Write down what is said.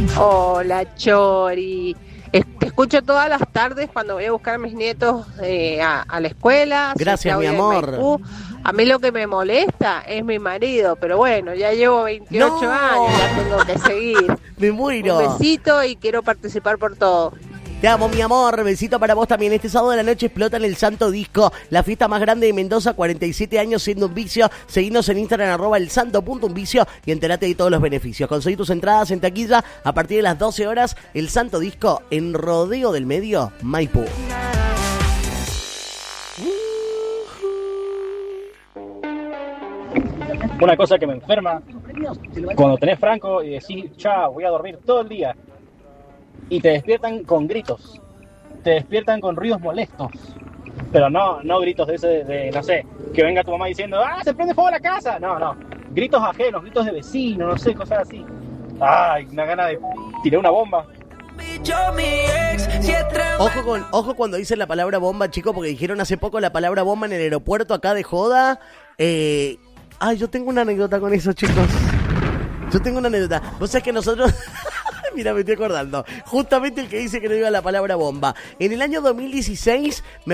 Hola, Chori. Te escucho todas las tardes cuando voy a buscar a mis nietos a la escuela. Gracias, mi amor. A mí lo que me molesta es mi marido, pero bueno, ya llevo 28 años, ya tengo que seguir. Me muero. Un besito y quiero participar por todo. Te amo, mi amor. Besito para vos también. Este sábado de la noche explota en el Santo Disco, la fiesta más grande de Mendoza, 47 años siendo un vicio. Seguinos en Instagram, @elsanto.unvicio y entérate de todos los beneficios. Conseguí tus entradas en taquilla a partir de las 12 horas. El Santo Disco en Rodeo del Medio, Maipú. Una cosa que me enferma, cuando tenés franco y decís, chao, voy a dormir todo el día, y te despiertan con gritos, te despiertan con ruidos molestos, pero no gritos de ese, no sé, que venga tu mamá diciendo, se prende fuego la casa, no, gritos ajenos, gritos de vecinos, no sé, cosas así. Ay, una gana de tirar una bomba. Ojo cuando dicen la palabra bomba, chicos, porque dijeron hace poco la palabra bomba en el aeropuerto acá de joda. Yo tengo una anécdota con eso, chicos. Vos sabés que nosotros... Mira, me estoy acordando. Justamente el que dice que no diga la palabra bomba. En el año 2016...